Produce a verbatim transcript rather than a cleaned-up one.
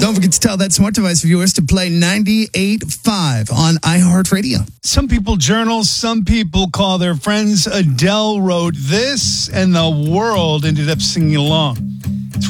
Don't forget to tell that smart device of yours to play ninety-eight point five on iHeartRadio. Some people journal, some people call their friends. Adele wrote this, and the world ended up singing along.